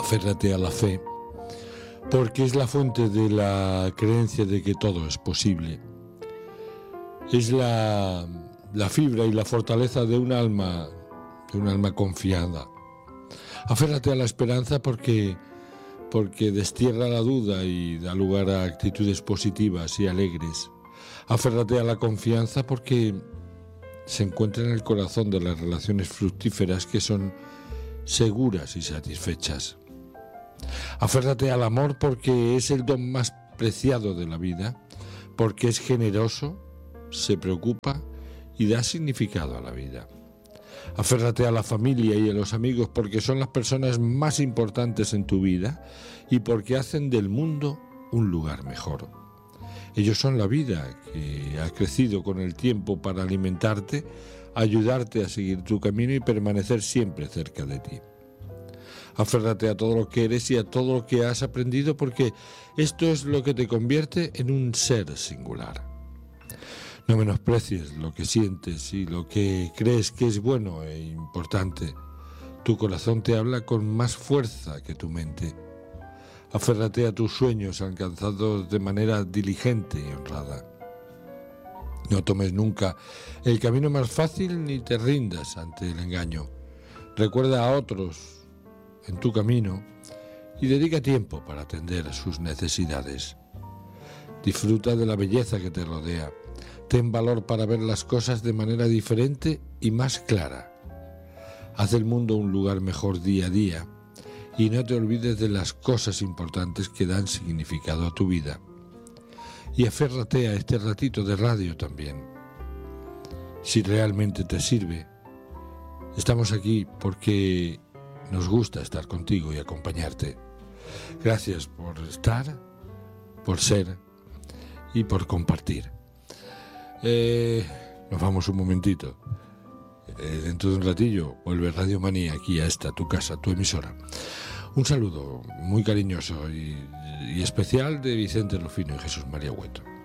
Aférrate a la fe, porque es la fuente de la creencia de que todo es posible. Es la fibra y la fortaleza de un alma confiada. Aférrate a la esperanza porque destierra la duda y da lugar a actitudes positivas y alegres. Aférrate a la confianza porque se encuentra en el corazón de las relaciones fructíferas que son seguras y satisfechas. Aférrate al amor porque es el don más preciado de la vida, porque es generoso, se preocupa y da significado a la vida. Aférrate a la familia y a los amigos porque son las personas más importantes en tu vida y porque hacen del mundo un lugar mejor. Ellos son la vida que ha crecido con el tiempo para alimentarte, ayudarte a seguir tu camino y permanecer siempre cerca de ti. Aférrate a todo lo que eres y a todo lo que has aprendido porque esto es lo que te convierte en un ser singular. No menosprecies lo que sientes y lo que crees que es bueno e importante. Tu corazón te habla con más fuerza que tu mente. Aférrate a tus sueños alcanzados de manera diligente y honrada. No tomes nunca el camino más fácil ni te rindas ante el engaño. Recuerda a otros en tu camino y dedica tiempo para atender a sus necesidades. Disfruta de la belleza que te rodea. Ten valor para ver las cosas de manera diferente y más clara. Haz del mundo un lugar mejor día a día y no te olvides de las cosas importantes que dan significado a tu vida. Y aférrate a este ratito de radio también. Si realmente te sirve, estamos aquí porque nos gusta estar contigo y acompañarte. Gracias por estar, por ser y por compartir. Nos vamos un momentito. Dentro de un ratillo vuelve Radio Manía aquí a esta, tu casa, tu emisora. Un saludo muy cariñoso y especial de Vicente Rufino y Jesús María Hueto.